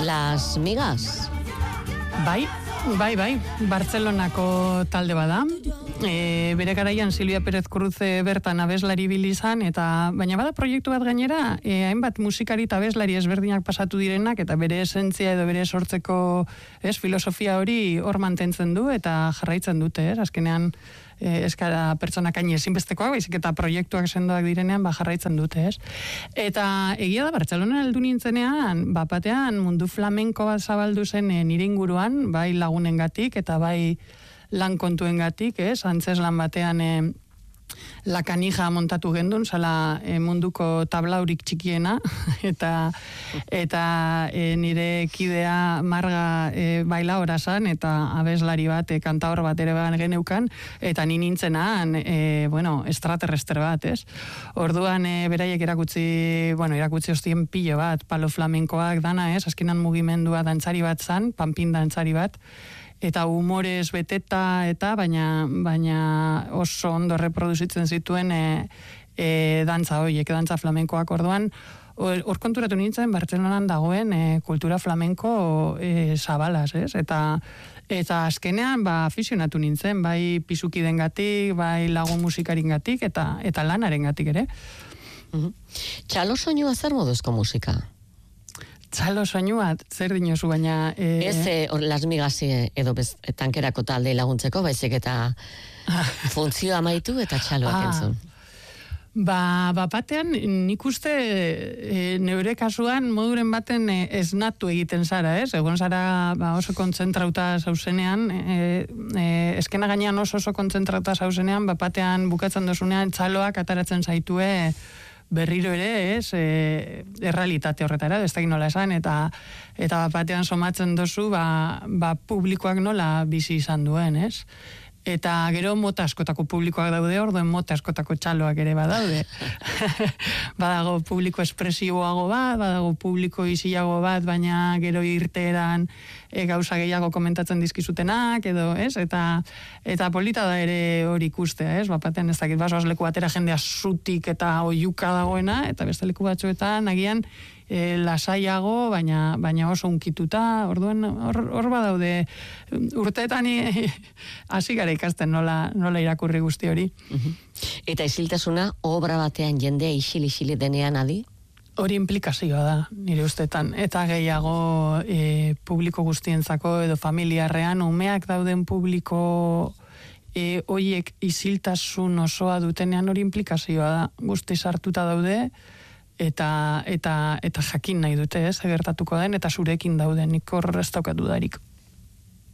Las Migas. Bai, Bartzelonako talde bada. Bere garaian Silvia Pérez Cruz bertan abeslari bilizan, baina bada proiektu bat gainera, hainbat musikari eta abeslari ezberdinak pasatu direnak, eta bere esentzia edo bere sortzeko filosofia hori hor mantentzen du, eta jarraitzen dute, azkenean eskara pertsonak hain ezinbestekoak, baizik eta proiektuak sendoak direnean jarraitzen dute, Eta egia da, Bartzelonan heldu nintzenean, batean mundu flamenko bat zabaldu zen nire inguruan, bai lagunengatik eta bai lan kontuengatik, antzeslan batean La Canija montatu gendun, zala munduko tablaurik txikiena, eta nire kidea Marga baila horazan, eta abeslari bat, kantaor bat ere bagan geneukan, eta ni nintzenan, extraterrestre bat, Orduan, beraiek erakutzi hostien pilo bat, palo flamenkoak dana, azkenan mugimendua dantzari bat zan, pampin dantzari bat, eta humorez beteta baina oso ondo reproduzitzen zituen dantza horiek, dantza flamenkoak. Orduan, hor konturatu nintzen, Bartzelonan dagoen kultura flamenko zabalaz, eta azkenean aficionatu nintzen, bai pisukidengatik, bai lagun musikaringatik, eta lanarengatik ere. Txalo soinua zer moduzko musika? Txalo soinua, zer dinozu, baina... Las Migas edo tankerako talde laguntzeko, baizik eta funtzioa amaitu eta txaloak entzun. Batean, nik uste neure kasuan moduren baten esnatu egiten zara, egon zara oso kontzentrauta zauzenean, eskena gainean oso kontzentrauta zauzenean, batean bukatzen dozunean txaloak ataratzen zaitue berriro ere, errealitate horretara, ez da nola esan, eta batean somatzen dozu, publikoak nola bizi izan duen, Eta gero mota askotako publikoak daude, orduen mota askotako txaloak ere badaude. Badago publiko espresiboago bat, badago publiko isiago bat, baina gero irteeran gauza gehiago komentatzen dizkizutenak, edo, eta polita da ere hori ikustea, Bapaten ez dakit, basoaz leku batera jendea zutik eta oiuka dagoena, eta beste leku batzuetan agian lasaiago, baina oso unkituta, orduan hor badaude urteetan hasi gara ikasten nola irakurri guzti hori. Eta isiltasuna obra batean jendea isil denean adi? Hori implikazioa da, nire ustetan, eta gehiago publiko guztientzako edo familiarrean, umeak dauden publiko horiek isiltasun osoa dutenean hori implikazioa da, guzti sartuta daude, eta jakin nahi dute, gertatuko den, eta zurekin dauden, nik hor ez daukat dudarik.